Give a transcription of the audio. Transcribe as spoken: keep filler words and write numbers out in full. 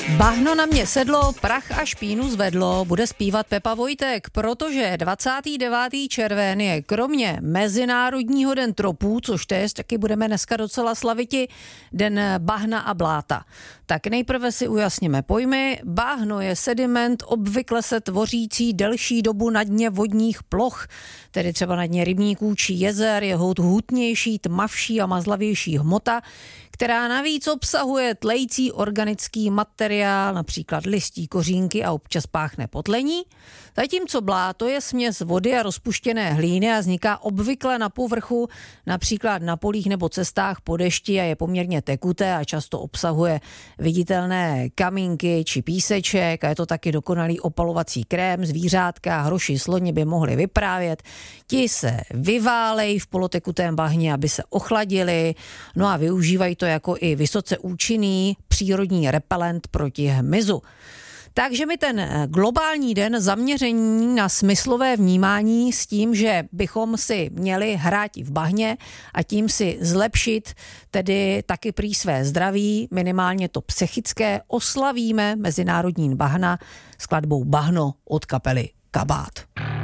Bahno na mě sedlo, prach a špínu zvedlo, bude zpívat Pepa Vojtek, protože dvacátého devátého červen je kromě Mezinárodního den tropů, což též taky budeme dneska docela slaviti, den bahna a bláta. Tak nejprve si ujasníme pojmy. Bahno je sediment obvykle se tvořící delší dobu na dně vodních ploch, tedy třeba na dně rybníků či jezer, je hutnější, tmavší a mazlavější hmota, která navíc obsahuje tlející organický materiál, například listí, kořínky a občas páchne po tlení. Zatímco bláto je směs vody a rozpuštěné hlíny a vzniká obvykle na povrchu, například na polích nebo cestách po dešti a je poměrně tekuté a často obsahuje viditelné kamínky či píseček a je to taky dokonalý opalovací krém. Zvířátka, hroši, sloni by mohli vyprávět. Ti se vyválejí v polotekutém bahně, aby se ochladili, no a využívají to jako i vysoce účinný přírodní repelent proti hmyzu. Takže mi ten globální den zaměření na smyslové vnímání s tím, že bychom si měli hrát v bahně a tím si zlepšit tedy taky prý své zdraví, minimálně to psychické, oslavíme Mezinárodní bahna skladbou Bahno od kapely Kabát.